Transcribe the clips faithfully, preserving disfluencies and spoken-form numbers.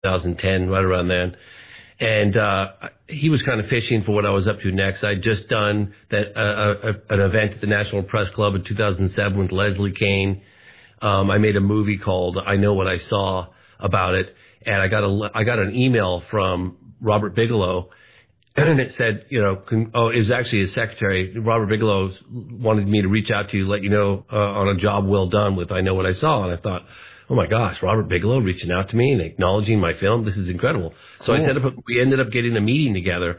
twenty ten, right around then. And uh, he was kind of fishing for what I was up to next. I'd just done that uh, a, an event at the National Press Club in two thousand seven with Leslie Kean. Um, I made a movie called I Know What I Saw about it, and I got a I got an email from Robert Bigelow, and it said, you know, con- oh, it was actually his secretary. Robert Bigelow wanted me to reach out to you, let you know uh, on a job well done with I Know What I Saw, and I thought, oh my gosh, Robert Bigelow reaching out to me and acknowledging my film. This is incredible. So cool. I set up, we ended up getting a meeting together,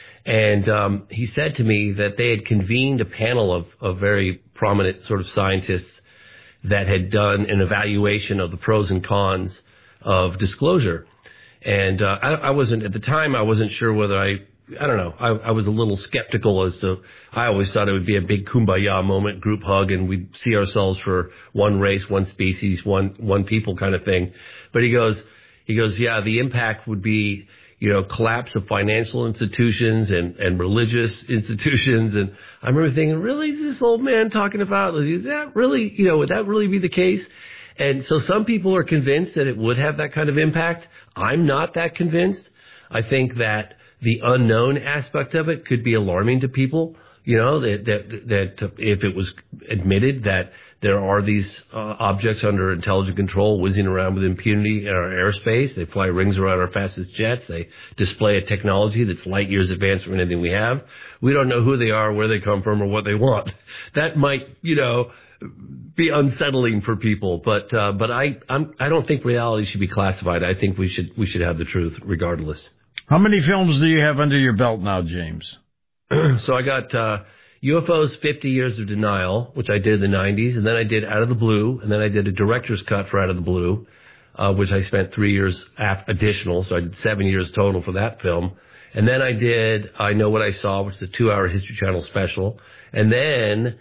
and um, he said to me that they had convened a panel of, of very prominent sort of scientists that had done an evaluation of the pros and cons of disclosure. And uh, I, I wasn't, at the time, I wasn't sure whether I, I don't know, I, I was a little skeptical as to, I always thought it would be a big kumbaya moment, group hug, and we'd see ourselves for one race, one species, one, one people kind of thing. But he goes, he goes, yeah, the impact would be, you know, collapse of financial institutions and, and religious institutions. And I remember thinking, really, this old man talking about, is that really, you know, would that really be the case? And so some people are convinced that it would have that kind of impact. I'm not that convinced. I think that the unknown aspect of it could be alarming to people, you know, that, that, that if it was admitted that there are these uh, objects under intelligent control whizzing around with impunity in our airspace. They fly rings around our fastest jets. They display a technology that's light years advanced from anything we have. We don't know who they are, where they come from, or what they want. That might, you know, be unsettling for people. But uh, but I I'm, I don't think reality should be classified. I think we should we should have the truth regardless. How many films do you have under your belt now, James? So I got uh, U F Os fifty Years of Denial, which I did in the nineties, and then I did Out of the Blue, and then I did a director's cut for Out of the Blue, uh, which I spent three years af- additional, so I did seven years total for that film. And then I did I Know What I Saw, which is a two-hour History Channel special. And then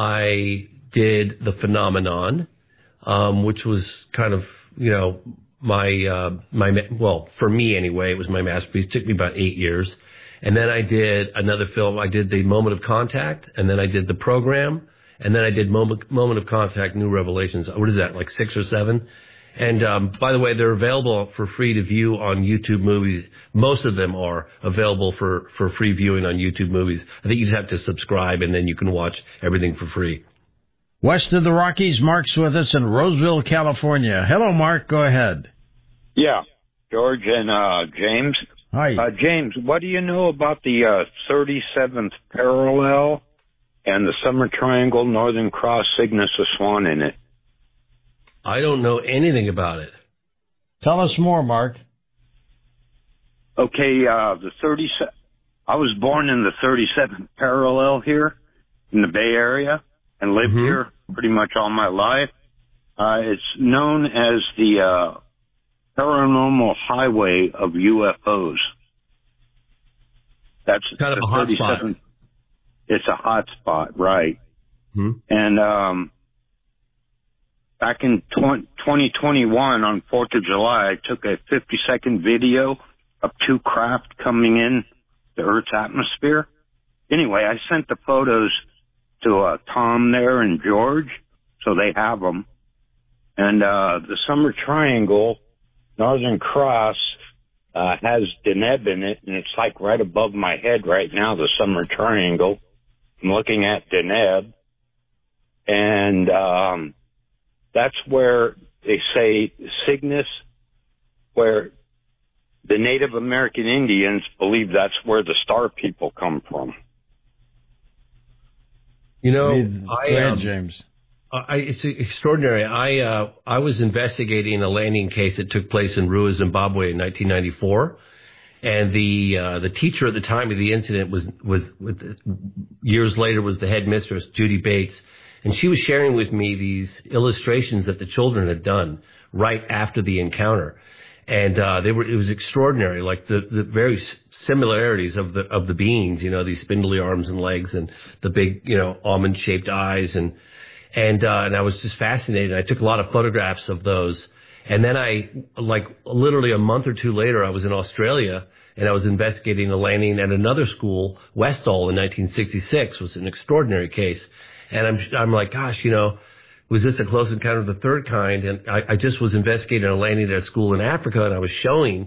I did The Phenomenon, um, which was kind of, you know, my, uh, my, well, for me anyway, it was my masterpiece. It took me about eight years. And then I did another film. I did The Moment of Contact, and then I did The Program, and then I did Moment, Moment of Contact, New Revelations. What is that, like six or seven? And um, by the way, they're available for free to view on YouTube Movies. Most of them are available for, for free viewing on YouTube Movies. I think you just have to subscribe, and then you can watch everything for free. West of the Rockies, Mark's with us in Roseville, California. Hello, Mark. Go ahead. Yeah, George and uh, James. Hi. Uh, James, what do you know about the uh, thirty-seventh parallel and the Summer Triangle, Northern Cross, Cygnus, a Swan in it? I don't know anything about it. Tell us more, Mark. Okay, uh, the thirty. I was born in the thirty-seventh parallel here in the Bay Area and lived mm-hmm. here pretty much all my life. Uh, it's known as the uh, paranormal highway of U F Os. That's kind of a hot spot. It's a hot spot, right? Hmm. And um, back in twenty twenty-one, on fourth of July, I took a fifty-second video of two craft coming in the Earth's atmosphere. Anyway, I sent the photos to uh, Tom there and George, so they have them. And uh, the Summer Triangle, Northern Cross, uh, has Deneb in it, and it's like right above my head right now, the Summer Triangle. I'm looking at Deneb, and um, that's where they say Cygnus, where the Native American Indians believe that's where the star people come from. You know, I, I ahead, um, James. I, it's extraordinary. I uh, I was investigating a landing case that took place in Rua, Zimbabwe in nineteen ninety-four, and the uh, the teacher at the time of the incident was was with, years later was the headmistress, Judy Bates, and she was sharing with me these illustrations that the children had done right after the encounter, and uh, they were it was extraordinary, like the the very similarities of the of the beings, you know, these spindly arms and legs and the big, you know, almond shaped eyes and. And, uh, and I was just fascinated. I took a lot of photographs of those. And then I, like, literally a month or two later, I was in Australia and I was investigating a landing at another school, Westall, in nineteen sixty-six. It was an extraordinary case. And I'm, I'm like, gosh, you know, was this a close encounter of the third kind? And I, I just was investigating a landing at a school in Africa, and I was showing